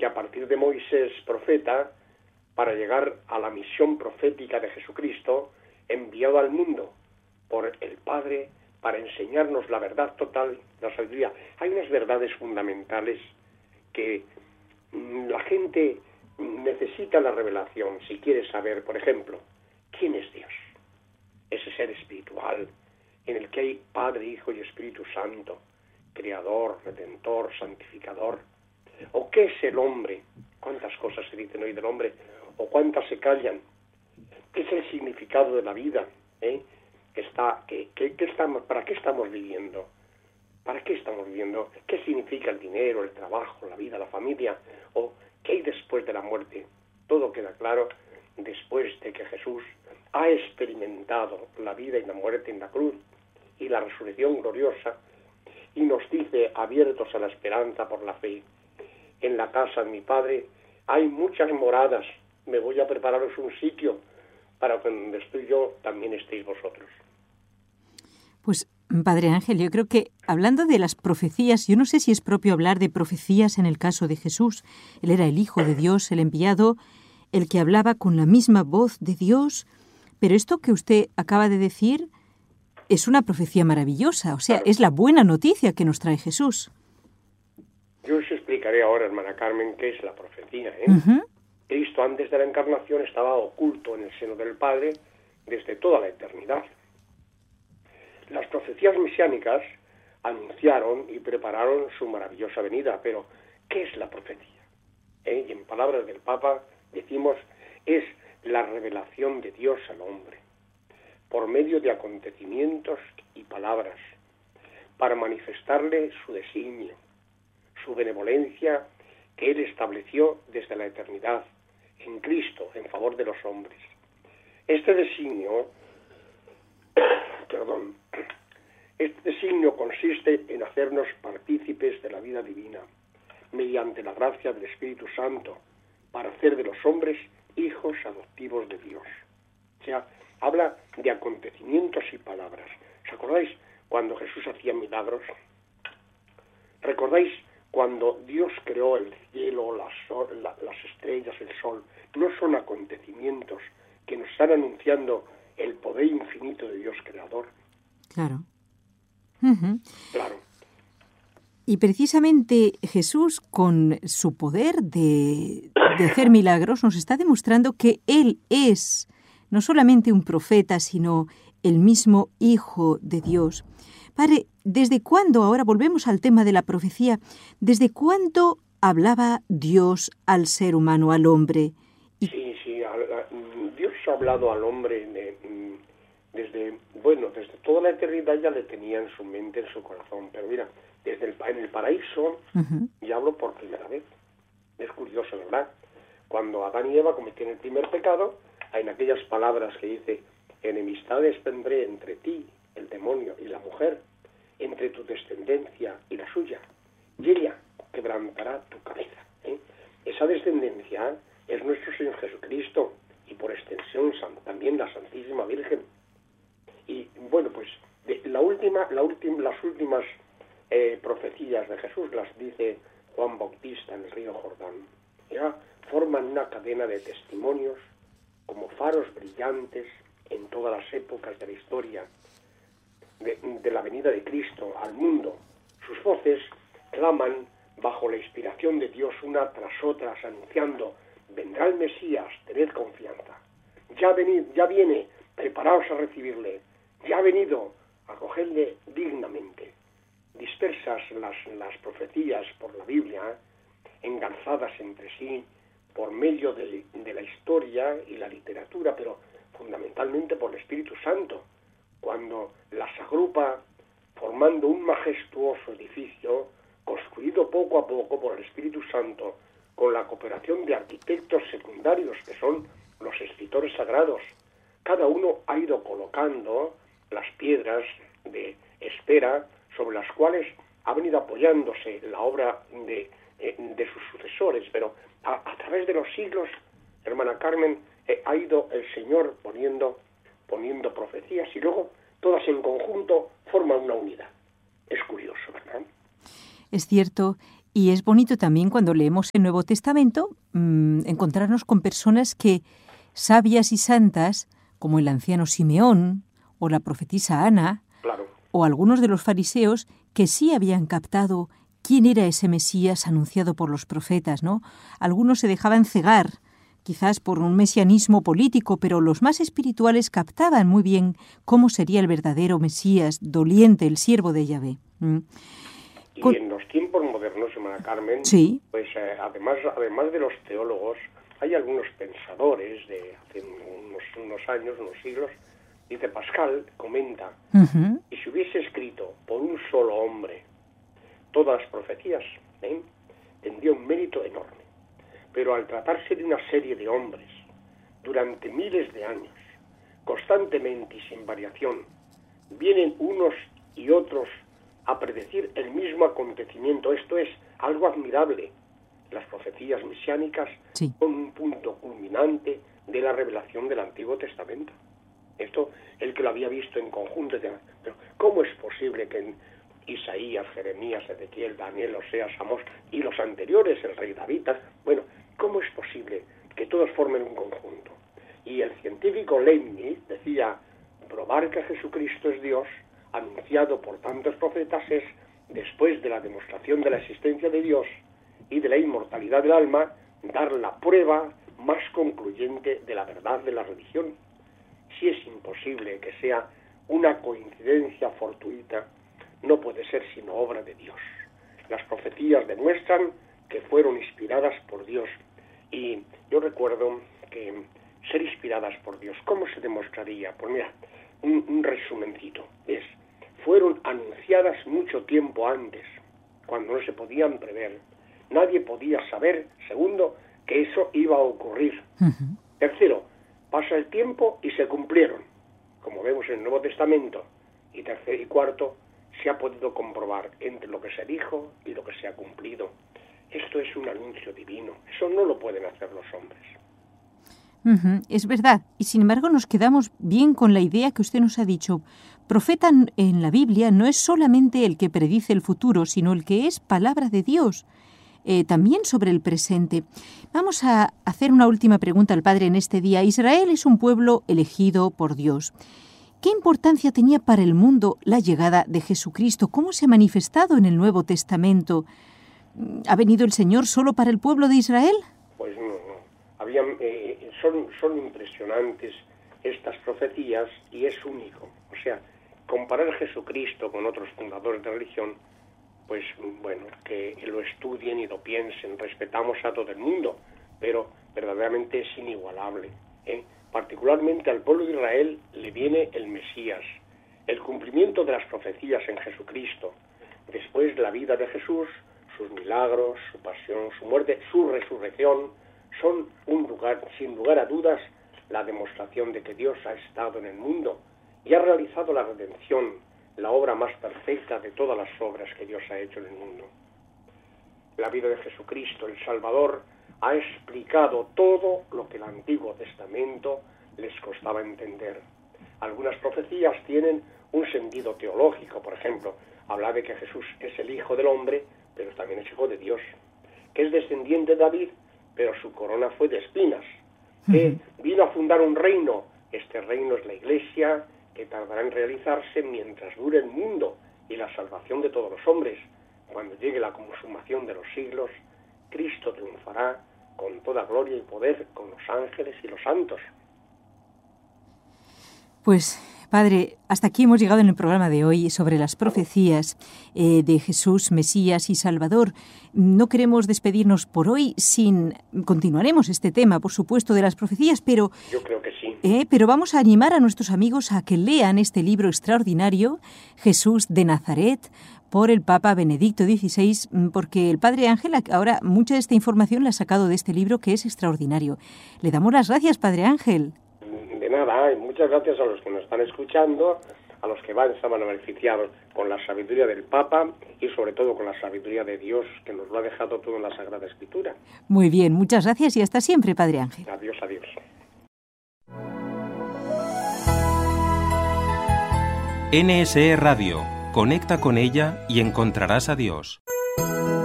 que a partir de Moisés, profeta, para llegar a la misión profética de Jesucristo, enviado al mundo por el Padre para enseñarnos la verdad total, la sabiduría. Hay unas verdades fundamentales que la gente necesita la revelación si quiere saber, por ejemplo, ¿quién es Dios? Ese ser espiritual en el que hay Padre, Hijo y Espíritu Santo, Creador, Redentor, Santificador. ¿O qué es el hombre? ¿Cuántas cosas se dicen hoy del hombre? ¿O cuántas se callan? ¿Qué es el significado de la vida? ¿Para qué estamos viviendo? ¿Para qué estamos viviendo? ¿Qué significa el dinero, el trabajo, la vida, la familia? ¿O qué hay después de la muerte? Todo queda claro después de que Jesús ha experimentado la vida y la muerte en la cruz y la resurrección gloriosa, y nos dice, abiertos a la esperanza por la fe: en la casa de mi Padre hay muchas moradas, me voy a prepararos un sitio para que donde estoy yo también estéis vosotros. Pues, Padre Ángel, yo creo que hablando de las profecías, yo no sé si es propio hablar de profecías en el caso de Jesús. Él era el Hijo de Dios, el enviado, el que hablaba con la misma voz de Dios, pero esto que usted acaba de decir es una profecía maravillosa, o sea, Claro. Es la buena noticia que nos trae Jesús. Yo os explicaré ahora, hermana Carmen, qué es la profecía. Uh-huh. Cristo antes de la encarnación estaba oculto en el seno del Padre desde toda la eternidad. Las profecías mesiánicas anunciaron y prepararon su maravillosa venida, pero ¿qué es la profecía? Y en palabras del Papa decimos, es la revelación de Dios al hombre, por medio de acontecimientos y palabras, para manifestarle su designio, su benevolencia que Él estableció desde la eternidad en Cristo en favor de los hombres. Este designio consiste en hacernos partícipes de la vida divina mediante la gracia del Espíritu Santo para hacer de los hombres hijos adoptivos de Dios. O sea, habla de acontecimientos y palabras. ¿Os acordáis cuando Jesús hacía milagros? ¿Recordáis cuando Dios creó el cielo, las estrellas, el sol? No son acontecimientos que nos están anunciando el poder infinito de Dios creador. Claro. Uh-huh. Claro. Y precisamente Jesús, con su poder de hacer milagros, nos está demostrando que Él es no solamente un profeta, sino el mismo Hijo de Dios. Padre, ¿desde cuándo, ahora volvemos al tema de la profecía, desde cuándo hablaba Dios al ser humano, al hombre? Sí, Dios ha hablado al hombre desde toda la eternidad, ya le tenía en su mente, en su corazón, pero mira, en el paraíso, uh-huh, ya hablo por primera vez. Es curioso, ¿verdad? Cuando Adán y Eva cometieron el primer pecado, en aquellas palabras que dice, enemistades pondré entre ti, el demonio, y la mujer, entre tu descendencia y la suya, y ella quebrantará tu cabeza. Esa descendencia es nuestro Señor Jesucristo, y por extensión también la Santísima Virgen. Y bueno, pues las últimas profecías de Jesús las dice Juan Bautista en el río Jordán. Ya forman una cadena de testimonios como faros brillantes en todas las épocas de la historia de la venida de Cristo al mundo. Sus voces claman bajo la inspiración de Dios una tras otras, anunciando: vendrá el Mesías, tened confianza. Ya viene, preparaos a recibirle. Ya ha venido, acogedle dignamente. Dispersas las profecías por la Biblia, engarzadas entre sí por medio de la historia y la literatura, pero fundamentalmente por el Espíritu Santo, cuando las agrupa formando un majestuoso edificio construido poco a poco por el Espíritu Santo, con la cooperación de arquitectos secundarios que son los escritores sagrados. Cada uno ha ido colocando las piedras de espera sobre las cuales ha venido apoyándose la obra de sus sucesores, pero a través de los siglos, hermana Carmen, ha ido el Señor poniendo profecías y luego todas en conjunto forman una unidad. Es curioso, ¿verdad? Es cierto, Y es bonito también cuando leemos el Nuevo Testamento encontrarnos con personas que, sabias y santas, como el anciano Simeón o la profetisa Ana, Claro. o algunos de los fariseos que sí habían captado quién era ese Mesías anunciado por los profetas, ¿no? Algunos se dejaban cegar, quizás por un mesianismo político, pero los más espirituales captaban muy bien cómo sería el verdadero Mesías, doliente, el siervo de Yahvé. Y en los tiempos modernos, hermana Carmen, sí. Pues además de los teólogos, hay algunos pensadores de hace unos años, unos siglos. Dice Pascal, comenta, y si hubiese escrito por un solo hombre todas las profecías, tendría un mérito enorme. Pero al tratarse de una serie de hombres, durante miles de años, constantemente y sin variación, vienen unos y otros a predecir el mismo acontecimiento. Esto es algo admirable. Las profecías mesiánicas son un punto culminante de la revelación del Antiguo Testamento. Esto, el que lo había visto en conjunto, pero ¿cómo es posible que en Isaías, Jeremías, Ezequiel, Daniel, Oseas, Amós y los anteriores, el rey David, bueno, ¿cómo es posible que todos formen un conjunto? Y el científico Leibniz decía, probar que Jesucristo es Dios, anunciado por tantos profetas, es, después de la demostración de la existencia de Dios y de la inmortalidad del alma, dar la prueba más concluyente de la verdad de la religión. Si es imposible que sea una coincidencia fortuita, no puede ser sino obra de Dios. Las profecías demuestran que fueron inspiradas por Dios. Y yo recuerdo que ser inspiradas por Dios, ¿cómo se demostraría? Pues mira, un resumencito. Fueron anunciadas mucho tiempo antes, cuando no se podían prever. Nadie podía saber, segundo, que eso iba a ocurrir. Tercero, pasa el tiempo y se cumplieron, como vemos en el Nuevo Testamento. Y tercero y cuarto, se ha podido comprobar entre lo que se dijo y lo que se ha cumplido. Esto es un anuncio divino. Eso no lo pueden hacer los hombres. Es verdad. Y sin embargo nos quedamos bien con la idea que usted nos ha dicho. Profeta en la Biblia no es solamente el que predice el futuro, sino el que es palabra de Dios. También sobre el presente. Vamos a hacer una última pregunta al Padre en este día. Israel es un pueblo elegido por Dios. ¿Qué importancia tenía para el mundo la llegada de Jesucristo? ¿Cómo se ha manifestado en el Nuevo Testamento? ¿Ha venido el Señor solo para el pueblo de Israel? Pues no. Son impresionantes estas profecías y es único. O sea, comparar Jesucristo con otros fundadores de religión, pues bueno, que lo estudien y lo piensen. Respetamos a todo el mundo, pero verdaderamente es inigualable. Particularmente al pueblo de Israel le viene el Mesías, el cumplimiento de las profecías en Jesucristo, después la vida de Jesús, sus milagros, su pasión, su muerte, su resurrección, son sin lugar a dudas, la demostración de que Dios ha estado en el mundo y ha realizado la redención, la obra más perfecta de todas las obras que Dios ha hecho en el mundo. La vida de Jesucristo, el Salvador, ha explicado todo lo que el Antiguo Testamento les costaba entender. Algunas profecías tienen un sentido teológico, por ejemplo, habla de que Jesús es el Hijo del Hombre, pero también es Hijo de Dios, que es descendiente de David, pero su corona fue de espinas, que vino a fundar un reino. Este reino es la Iglesia, que tardará en realizarse mientras dure el mundo y la salvación de todos los hombres. Cuando llegue la consumación de los siglos, Cristo triunfará con toda gloria y poder con los ángeles y los santos. Pues, Padre, hasta aquí hemos llegado en el programa de hoy sobre las profecías de Jesús, Mesías y Salvador. No queremos despedirnos por hoy continuaremos este tema, por supuesto, de las profecías, pero... Yo creo que sí. Pero vamos a animar a nuestros amigos a que lean este libro extraordinario, Jesús de Nazaret, por el Papa Benedicto XVI, porque el Padre Ángel ahora mucha de esta información la ha sacado de este libro que es extraordinario. Le damos las gracias, Padre Ángel. De nada, y muchas gracias a los que nos están escuchando, a los que se van a beneficiar con la sabiduría del Papa y sobre todo con la sabiduría de Dios, que nos lo ha dejado todo en la Sagrada Escritura. Muy bien, muchas gracias y hasta siempre, Padre Ángel. Adiós, adiós. NSE Radio. Conecta con ella y encontrarás a Dios.